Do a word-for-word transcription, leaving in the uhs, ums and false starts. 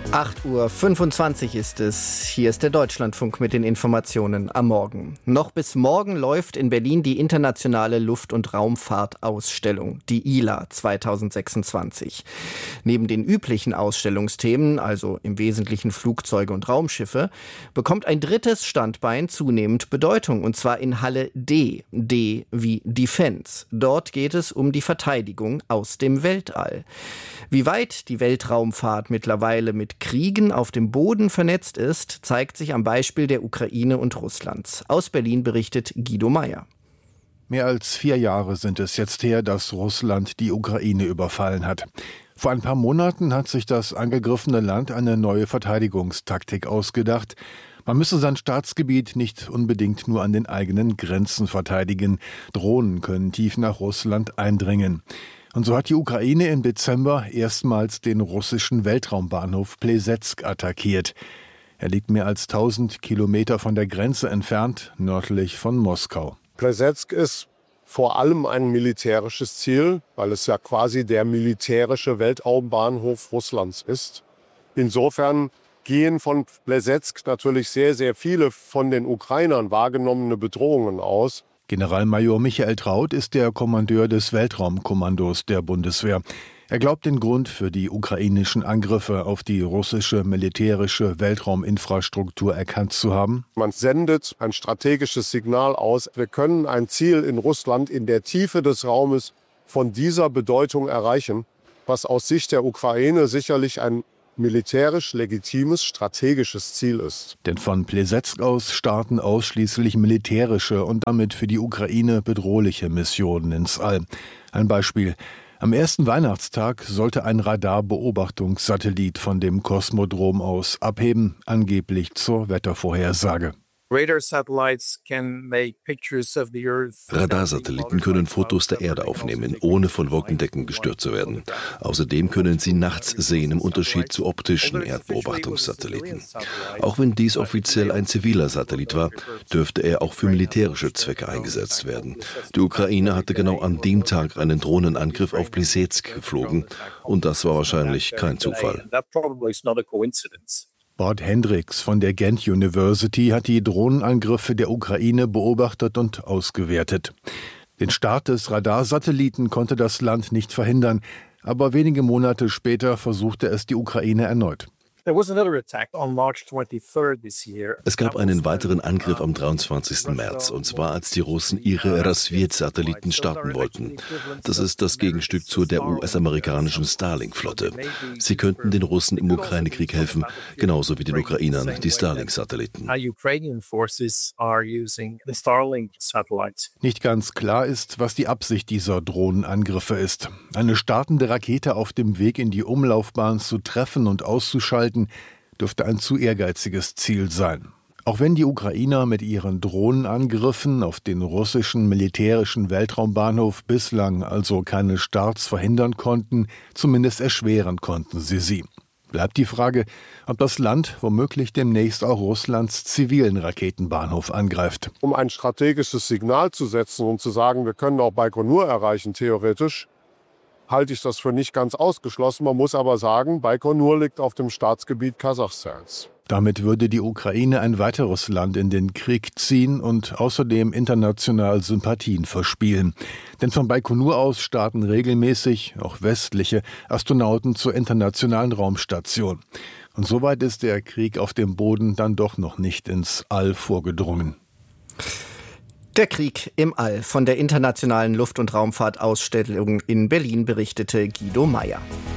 acht Uhr fünfundzwanzig ist es. Hier ist der Deutschlandfunk mit den Informationen am Morgen. Noch bis morgen läuft in Berlin die internationale Luft- und Raumfahrtausstellung, die I L A zweitausendsechsundzwanzig. Neben den üblichen Ausstellungsthemen, also im Wesentlichen Flugzeuge und Raumschiffe, bekommt ein drittes Standbein zunehmend Bedeutung, und zwar in Halle D. D wie Defense. Dort geht es um die Verteidigung aus dem Weltall. Wie weit die Weltraumfahrt mittlerweile mit Kriegen auf dem Boden vernetzt ist, zeigt sich am Beispiel der Ukraine und Russlands. Aus Berlin berichtet Guido Meyer. Mehr als vier Jahre sind es jetzt her, dass Russland die Ukraine überfallen hat. Vor ein paar Monaten hat sich das angegriffene Land eine neue Verteidigungstaktik ausgedacht. Man müsse sein Staatsgebiet nicht unbedingt nur an den eigenen Grenzen verteidigen. Drohnen können tief nach Russland eindringen. Und so hat die Ukraine im Dezember erstmals den russischen Weltraumbahnhof Plesetsk attackiert. Er liegt mehr als tausend Kilometer von der Grenze entfernt, nördlich von Moskau. Plesetsk ist vor allem ein militärisches Ziel, weil es ja quasi der militärische Weltraumbahnhof Russlands ist. Insofern gehen von Plesetsk natürlich sehr, sehr viele von den Ukrainern wahrgenommene Bedrohungen aus. Generalmajor Michael Traut ist der Kommandeur des Weltraumkommandos der Bundeswehr. Er glaubt, den Grund für die ukrainischen Angriffe auf die russische militärische Weltrauminfrastruktur erkannt zu haben. Man sendet ein strategisches Signal aus. Wir können ein Ziel in Russland in der Tiefe des Raumes von dieser Bedeutung erreichen, was aus Sicht der Ukraine sicherlich ein militärisch legitimes strategisches Ziel ist. Denn von Plesetsk aus starten ausschließlich militärische und damit für die Ukraine bedrohliche Missionen ins All. Ein Beispiel: Am ersten Weihnachtstag sollte ein Radarbeobachtungssatellit von dem Kosmodrom aus abheben, angeblich zur Wettervorhersage. Radarsatelliten können Fotos der Erde aufnehmen, ohne von Wolkendecken gestört zu werden. Außerdem können sie nachts sehen, im Unterschied zu optischen Erdbeobachtungssatelliten. Auch wenn dies offiziell ein ziviler Satellit war, dürfte er auch für militärische Zwecke eingesetzt werden. Die Ukraine hatte genau an dem Tag einen Drohnenangriff auf Plesetsk geflogen, und das war wahrscheinlich kein Zufall. Bart Hendricks von der Ghent University hat die Drohnenangriffe der Ukraine beobachtet und ausgewertet. Den Start des Radarsatelliten konnte das Land nicht verhindern, aber wenige Monate später versuchte es die Ukraine erneut. Es gab einen weiteren Angriff am dreiundzwanzigsten März, und zwar als die Russen ihre Rasvet-Satelliten starten wollten. Das ist das Gegenstück zu der U S-amerikanischen Starlink-Flotte. Sie könnten den Russen im Ukraine-Krieg helfen, genauso wie den Ukrainern die Starlink-Satelliten. Nicht ganz klar ist, was die Absicht dieser Drohnenangriffe ist. Eine startende Rakete auf dem Weg in die Umlaufbahn zu treffen und auszuschalten, dürfte ein zu ehrgeiziges Ziel sein. Auch wenn die Ukrainer mit ihren Drohnenangriffen auf den russischen militärischen Weltraumbahnhof bislang also keine Starts verhindern konnten, zumindest erschweren konnten sie sie. Bleibt die Frage, ob das Land womöglich demnächst auch Russlands zivilen Raketenbahnhof angreift. Um ein strategisches Signal zu setzen und zu sagen, wir können auch Baikonur erreichen, theoretisch, halte ich das für nicht ganz ausgeschlossen. Man muss aber sagen, Baikonur liegt auf dem Staatsgebiet Kasachstans. Damit würde die Ukraine ein weiteres Land in den Krieg ziehen und außerdem international Sympathien verspielen. Denn von Baikonur aus starten regelmäßig, auch westliche, Astronauten zur internationalen Raumstation. Und soweit ist der Krieg auf dem Boden dann doch noch nicht ins All vorgedrungen. Der Krieg im All. Von der internationalen Luft- und Raumfahrtausstellung in Berlin berichtete Guido Meyer.